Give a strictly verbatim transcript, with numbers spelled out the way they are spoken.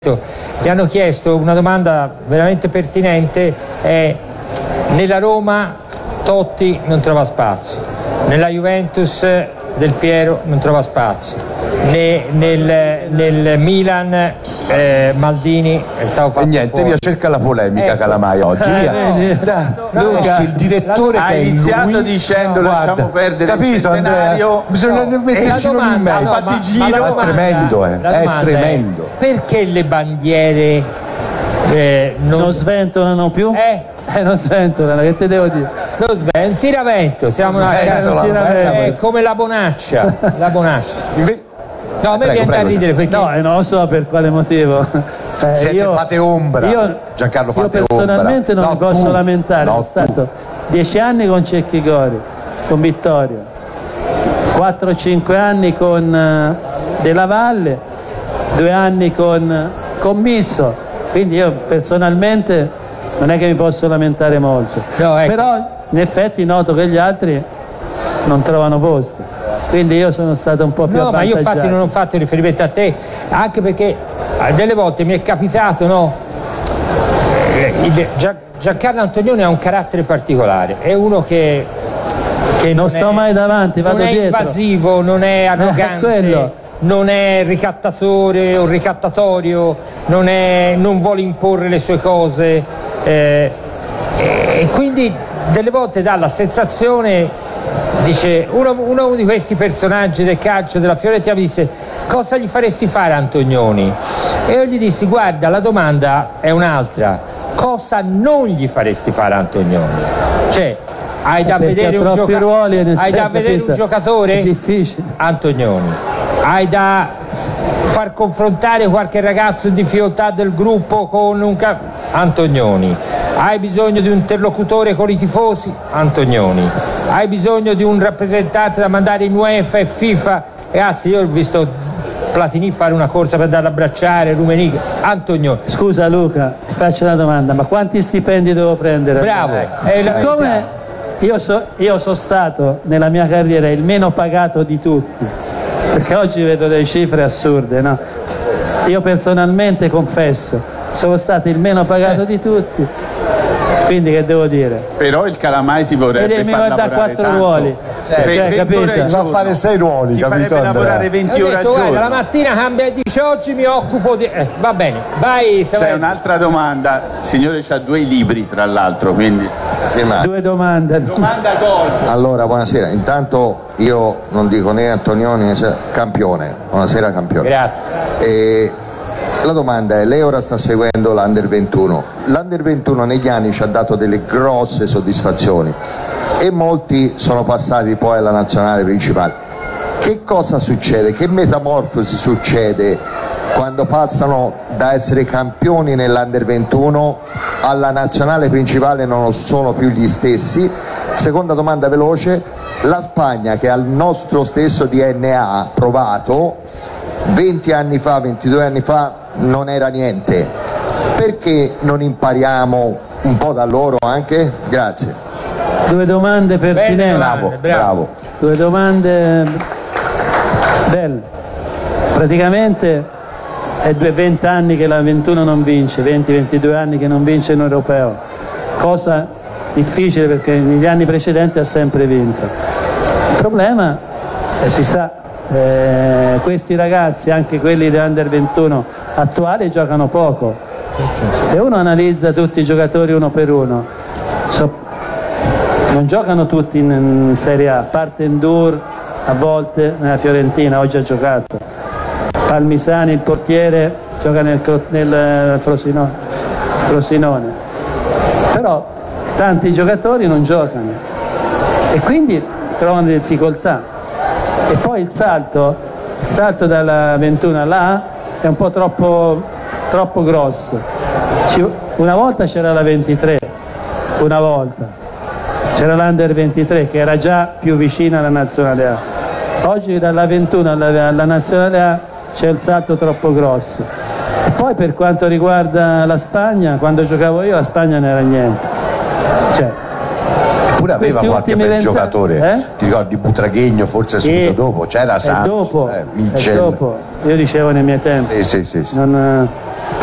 Mi hanno chiesto una domanda veramente pertinente, è: nella Roma Totti non trova spazio, nella Juventus Del Piero non trova spazio, né, nel, nel Milan eh, Maldini è stato fatto e niente, fuori. via, cerca la polemica, eh. Calamai oggi, eh, via. No, no, no, Luca, il direttore ha che iniziato lui, dicendo no, lasciamo guarda, perdere capito, il centenario, Andrea? Bisogna no, metterci in mezzo, no, fatti ma, giro, ma domanda, è tremendo, eh. è tremendo. È, perché le bandiere eh, non, non sventolano più? Eh? Eh, non sventolano, che te devo dire? Non sventolano, un tiravento, siamo una, Sventola, un tiravento, bella, è come la Bonaccia, la Bonaccia. Inve- No, a me prego, viene prego, da ridere perché No, eh, non lo so per quale motivo. Eh, Siete, io, fate ombra, io, Giancarlo, fate io personalmente ombra. non No, mi posso tu, lamentare, no, sono stato dieci anni con Cecchi Gori, con Vittorio, quattro cinque anni con uh, Della Valle, due anni con Commisso, quindi io personalmente non è che mi posso lamentare molto, no, ecco. Però in effetti noto che gli altri non trovano posti, quindi io sono stato un po' più no, ma io avvantaggiato. infatti non ho fatto riferimento a te, anche perché delle volte mi è capitato, no? Il, Gian, Giancarlo Antonioni ha un carattere particolare, è uno che, che non non sto è, mai davanti, vado non è dietro. invasivo, non è arrogante, non è ricattatore o ricattatorio, non, è, non vuole imporre le sue cose, eh, e quindi delle volte dà la sensazione, dice uno, uno di questi personaggi del calcio della Fiorentina mi disse: cosa gli faresti fare a Antonioni? E io gli dissi: guarda, la domanda è un'altra, cosa non gli faresti fare a Antonioni? Cioè, hai da Perché vedere, ha un, troppi gioca- ruoli e ne hai sei, da vedere capito? un giocatore? È difficile. Antonioni. Hai da far confrontare qualche ragazzo in difficoltà del gruppo con un cap- Antonioni. Hai bisogno di un interlocutore con i tifosi? Antonioni. Hai bisogno di un rappresentante da mandare in UEFA e FIFA? Ragazzi, io ho visto Platini fare una corsa per andare a abbracciare Rummenigge. Antonioni. Scusa Luca, ti faccio una domanda, ma quanti stipendi devo prendere? Bravo. Ecco. È la Siccome io, so, io sono stato nella mia carriera il meno pagato di tutti, perché oggi vedo delle cifre assurde, no? Io personalmente confesso, sono stato il meno pagato di tutti, quindi che devo dire? Però il Calamai si vorrebbe Vedi, mi far va da lavorare quattro tanto. ruoli, Cioè, cioè, capito? Va a fare sei ruoli, ti capito, farebbe Andrea? lavorare venti Ho ore detto, al guarda, giorno. la mattina cambia e dice: oggi mi occupo di... Eh, va bene, vai. C'è vai. un'altra domanda, il signore c'ha due libri tra l'altro, quindi Due domande. domanda gol. Allora, buonasera. Intanto io non dico né Antonioni né se- campione. Buonasera campione. Grazie. E la domanda è: lei ora sta seguendo l'Under ventuno. L'Under ventuno negli anni ci ha dato delle grosse soddisfazioni e molti sono passati poi alla nazionale principale. Che cosa succede? Che metamorfosi succede quando passano da essere campioni nell'Under ventuno alla nazionale principale? Non sono più gli stessi. Seconda domanda veloce: la Spagna, che ha il nostro stesso D N A provato, venti anni fa, ventidue anni fa non era niente, perché non impariamo un po' da loro anche? Grazie. Due domande pertinenti. Bravo, bravo. Due domande belle. Praticamente è due, venti anni che la ventuno non vince, venti ventidue anni che non vince in europeo, cosa difficile perché negli anni precedenti ha sempre vinto. Il problema è, si sa, eh, questi ragazzi, anche quelli dell'Under ventuno attuali, giocano poco. Se uno analizza tutti i giocatori uno per uno, so, non giocano tutti in, in Serie A, a parte Endur a volte nella Fiorentina, oggi ha giocato. Palmisani, il portiere, gioca nel, nel Frosinone, Frosinone. Però tanti giocatori non giocano e quindi trovano difficoltà. E poi il salto, il salto dalla ventuno alla A è un po' troppo, troppo grosso. Ci, una volta c'era la ventitré, una volta c'era l'Under ventitré che era già più vicina alla nazionale A. Oggi dalla ventuno alla, alla nazionale A c'è il salto troppo grosso. E poi per quanto riguarda la Spagna, quando giocavo io la Spagna non era niente. Cioè, Pure aveva questi qualche ultimi bel venti- giocatore, eh? ti ricordi Butraghegno forse Sì, subito dopo, c'era è Santos, dopo, eh, è Mitchell. dopo, io dicevo nei miei tempi. Sì, sì, sì, sì. Non,